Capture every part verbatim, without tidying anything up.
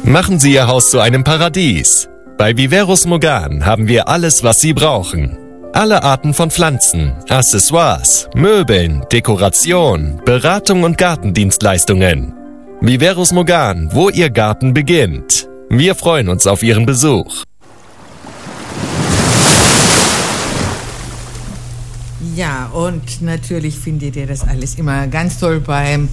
Machen Sie Ihr Haus zu einem Paradies. Bei Viveros Mogan haben wir alles, was Sie brauchen. Alle Arten von Pflanzen, Accessoires, Möbeln, Dekoration, Beratung und Gartendienstleistungen. Viveros Mogan, wo Ihr Garten beginnt. Wir freuen uns auf Ihren Besuch. Ja, und natürlich findet ihr das alles immer ganz toll beim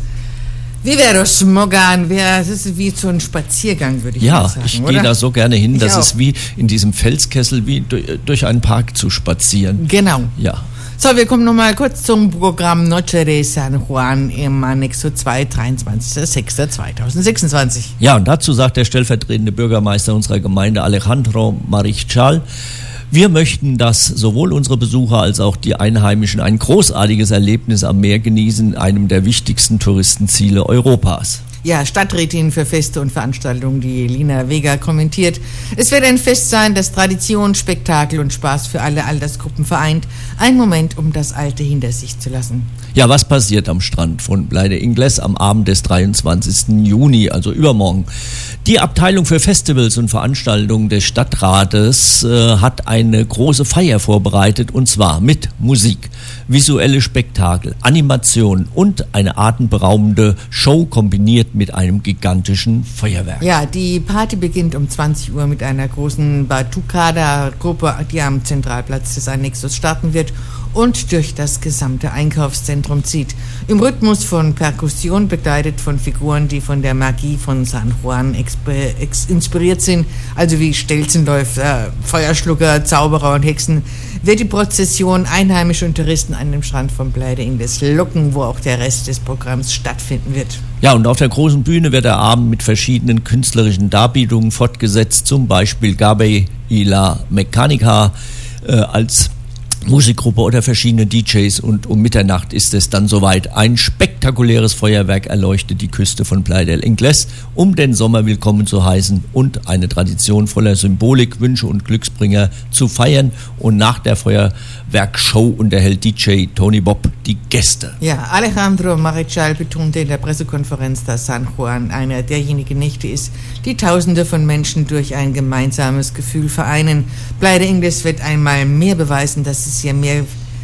Viveros Mogan. Das ist wie so ein Spaziergang, würde ich ja, mal sagen. Ja, ich gehe da so gerne hin. Ich das auch. ist wie in diesem Felskessel, wie durch, durch einen Park zu spazieren. Genau. Ja. So, wir kommen nochmal kurz zum Programm Noche de San Juan im Annexo zwei, dreiundzwanzigster sechster zweitausendsechsundzwanzig. Ja, und dazu sagt der stellvertretende Bürgermeister unserer Gemeinde, Alejandro Marichal: Wir möchten, dass sowohl unsere Besucher als auch die Einheimischen ein großartiges Erlebnis am Meer genießen, einem der wichtigsten Touristenziele Europas. Ja, Stadträtin für Feste und Veranstaltungen, die Lina Vega, kommentiert: Es wird ein Fest sein, das Tradition, Spektakel und Spaß für alle Altersgruppen vereint. Ein Moment, um das Alte hinter sich zu lassen. Ja, was passiert am Strand von Playa de Ingles am Abend des dreiundzwanzigsten Juni, also übermorgen? Die Abteilung für Festivals und Veranstaltungen des Stadtrates äh, hat eine große Feier vorbereitet, und zwar mit Musik, visuelle Spektakel, Animation und eine atemberaubende Show kombiniert mit einem gigantischen Feuerwerk. Ja, die Party beginnt um zwanzig Uhr mit einer großen Batucada-Gruppe, die am Zentralplatz des Annexos starten wird und durch das gesamte Einkaufszentrum zieht. Im Rhythmus von Perkussion, begleitet von Figuren, die von der Magie von San Juan exp- ex- inspiriert sind, also wie Stelzenläufer, Feuerschlucker, Zauberer und Hexen, wird die Prozession Einheimische und Touristen an dem Strand von Playa de Ingles locken, wo auch der Rest des Programms stattfinden wird. Ja, und auf der großen Bühne wird der Abend mit verschiedenen künstlerischen Darbietungen fortgesetzt, zum Beispiel Gabe y la Mecánica äh, als Musikgruppe oder verschiedene D Js, und um Mitternacht ist es dann soweit. Ein spektakuläres Feuerwerk erleuchtet die Küste von Playa del Ingles, um den Sommer willkommen zu heißen und eine Tradition voller Symbolik, Wünsche und Glücksbringer zu feiern. Und nach der Feuerwerkshow unterhält D J Tony Bob die Gäste. Ja, Alejandro Marichal betonte in der Pressekonferenz, dass San Juan einer derjenigen Nächte ist, die Tausende von Menschen durch ein gemeinsames Gefühl vereinen. Playa de Ingles wird einmal mehr beweisen, dass es hier mehr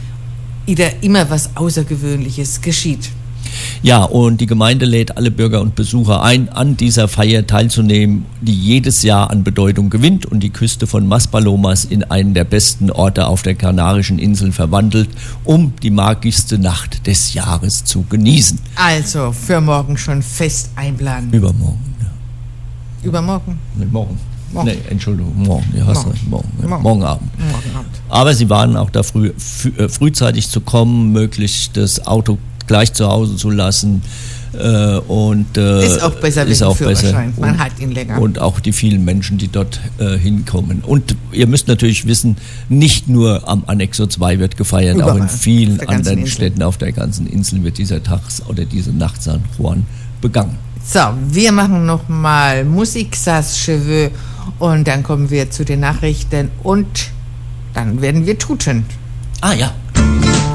wieder immer was Außergewöhnliches geschieht. Ja, und die Gemeinde lädt alle Bürger und Besucher ein, an dieser Feier teilzunehmen, die jedes Jahr an Bedeutung gewinnt und die Küste von Maspalomas in einen der besten Orte auf der Kanarischen Inseln verwandelt, um die magischste Nacht des Jahres zu genießen. Also, für morgen schon fest einplanen. Übermorgen, ja. Übermorgen? Nee, morgen. Morgen. Nee, Entschuldigung, morgen, du hast Morgen. recht, morgen, ja. Morgen. morgen Abend. Morgen Abend. Aber sie waren auch da früh, früh, äh, frühzeitig zu kommen, möglichst das Auto gleich zu Hause zu lassen. Äh, und, äh, ist auch besser ist wegen auch Führerschein. besser. Man und, hat ihn länger. Und auch die vielen Menschen, die dort äh, hinkommen. Und ihr müsst natürlich wissen, nicht nur am Annexo zwei wird gefeiert, Überall. auch in vielen Auf der ganzen anderen Insel. Städten auf der ganzen Insel wird dieser Tags- oder diese Nacht San Juan begangen. So, wir machen nochmal Musik, Sas Cheveux, und dann kommen wir zu den Nachrichten und dann werden wir tuten. Ah ja.